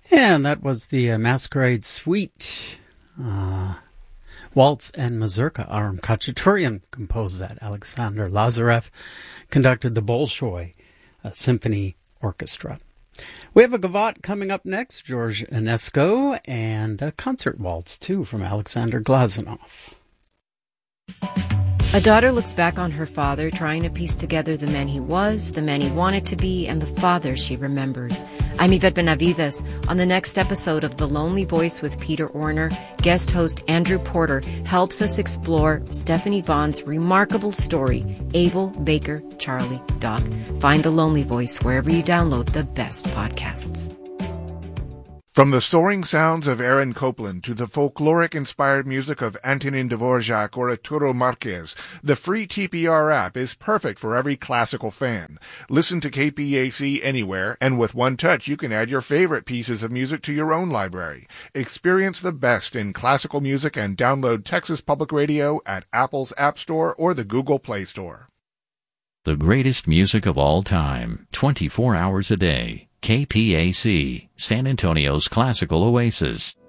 And that was the Masquerade Suite. Waltz and Mazurka. Aram Khachaturian composed that. Alexander Lazarev conducted the Bolshoi Symphony Orchestra. We have a gavotte coming up next, George Enesco, and a concert waltz, too, from Alexander Glazunov. A daughter looks back on her father, trying to piece together the man he was, the man he wanted to be, and the father she remembers. I'm Yvette Benavides. On the next episode of The Lonely Voice with Peter Orner, guest host Andrew Porter helps us explore Stephanie Vaughn's remarkable story, Abel, Baker, Charlie, Doc. Find The Lonely Voice wherever you download the best podcasts. From the soaring sounds of Aaron Copland to the folkloric-inspired music of Antonin Dvorak or Arturo Marquez, the free TPR app is perfect for every classical fan. Listen to KPAC anywhere, and with one touch you can add your favorite pieces of music to your own library. Experience the best in classical music and download Texas Public Radio at Apple's App Store or the Google Play Store. The greatest music of all time, 24 hours a day. KPAC, San Antonio's classical oasis.